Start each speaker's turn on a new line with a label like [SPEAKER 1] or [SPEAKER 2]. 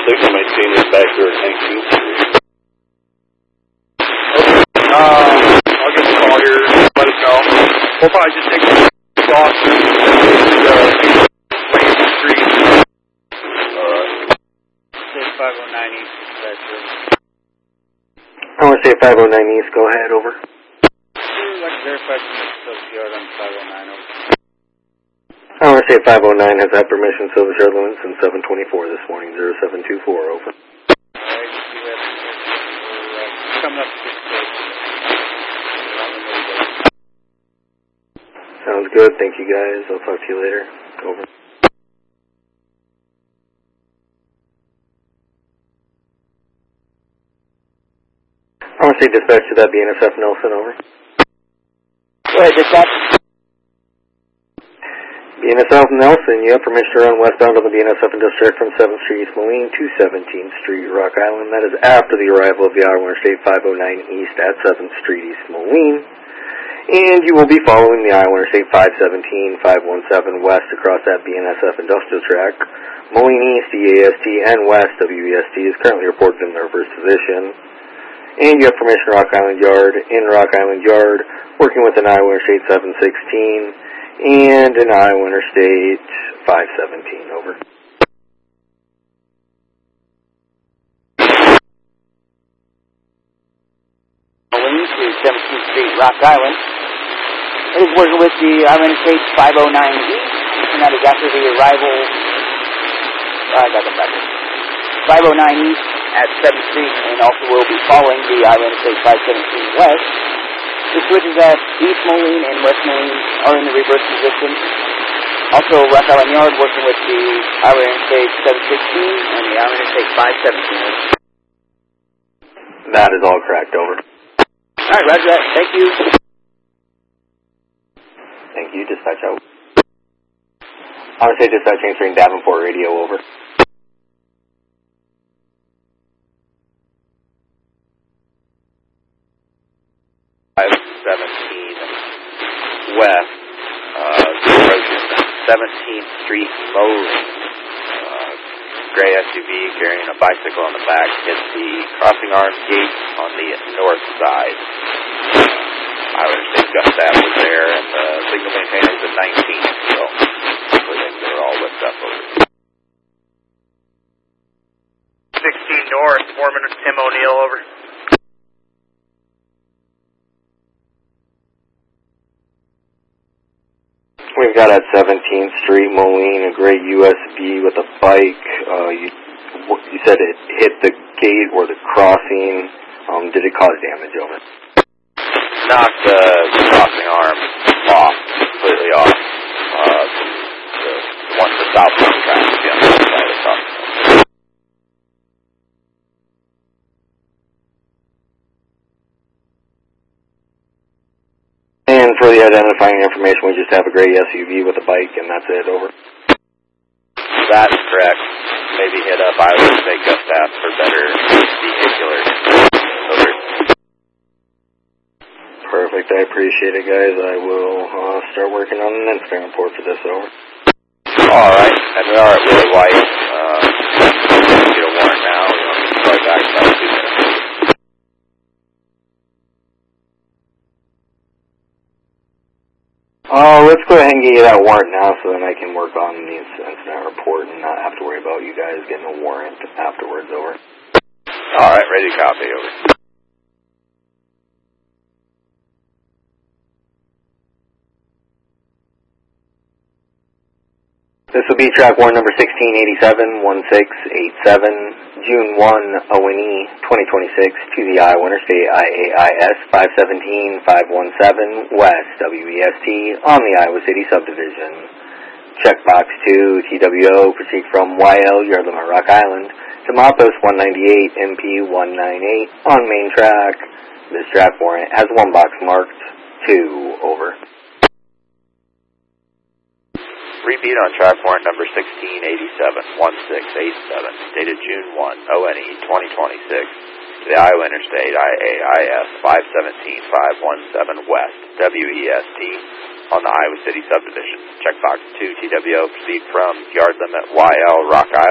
[SPEAKER 1] signal maintainers back there at 19th Street.
[SPEAKER 2] I'll give a call here, let us know. We'll probably just take the off to Lansing Street.
[SPEAKER 3] Say 509 East, that's it.
[SPEAKER 4] I want to say 509 East, go ahead, over.
[SPEAKER 3] I'd like to verify permission of the yard on 509 over.
[SPEAKER 4] I want to say 509 has had permission, Silver Yard limit since 724 this morning, 0724, over.
[SPEAKER 3] Alright, you have permission. Coming up to 6
[SPEAKER 4] Sounds good, thank you guys, I'll talk to you later, over. I want to say dispatch to that BNSF Nelson, over.
[SPEAKER 5] Go ahead, dispatch.
[SPEAKER 4] BNSF Nelson, you have permission to run westbound on the BNSF Industrial from 7th Street East Moline to 17th Street Rock Island. That is after the arrival of the Iowa Interstate 509 East at 7th Street East Moline. And you will be following the Iowa Interstate 517, 517 west across that BNSF industrial track. Moline East, EAST, and west, WEST, is currently reported in their first position. And you have permission to Rock Island Yard, in Rock Island Yard, working with an Iowa Interstate 716 and an Iowa Interstate 517, over.
[SPEAKER 5] Moline to 17th Street, Rock Island. It is working with the Iowa Interstate 509 East, and that is after the arrival, I got them back. 509 East at 7th Street, and also will be following the Iowa Interstate 517 West. The switches at East Moline and West Moline are in the reverse position. Also, Rock Island Yard working with the Iowa Interstate 716 and the Iowa Interstate 517.
[SPEAKER 4] That is all correct, over.
[SPEAKER 5] Alright, roger that. Thank you.
[SPEAKER 4] Thank you, dispatch out. I want to say dispatch answering Davenport radio, over.
[SPEAKER 6] West, 17th Street Moline. Gray SUV carrying a bicycle on the back hit the crossing arm gate on the north side. Iowa Interstate Gus Staff was there, and the signal maintainers at 19th, so hopefully they were all whipped up over.
[SPEAKER 2] 16 North, Foreman Tim O'Neill, over.
[SPEAKER 4] We've got at 17th Street, Moline, a gray USB with a bike. You said it hit the gate or the crossing. Did it cause damage, over?
[SPEAKER 6] Knocked the crossing arm off, completely off. The southbound track to the other side of the crossing.
[SPEAKER 4] And for the identifying information, we just have a gray SUV with a bike, and that's it, over.
[SPEAKER 6] That's correct. Maybe hit up Iowa State Gus Staff for better vehicular. Over.
[SPEAKER 4] Perfect, I appreciate it, guys. I will start working on an incident report for this, over.
[SPEAKER 6] Alright, and we are at Willie White. Get a warrant now. We'll probably back about 2 minutes.
[SPEAKER 4] Let's go ahead and get you that warrant now so then I can work on the incident report and not have to worry about you guys getting a warrant afterwards, over.
[SPEAKER 6] Alright, ready to copy, over.
[SPEAKER 4] This will be track warrant number 1687-1687, June 1, O&E 2026 to the Iowa Interstate IAIS 517-517 West WEST on the Iowa City subdivision. Checkbox 2, TWO, proceed from YL, Yard Limit Rock Island, to Mapos 198, MP 198 on main track. This track warrant has one box marked 2, over.
[SPEAKER 6] Repeat on track warrant number 1687-1687, dated June 1, ONE 2026, to the Iowa Interstate IAIS 517-517 West, WEST, on the Iowa City subdivision. Checkbox 2, TWO, proceed from yard limit YL Rock Island.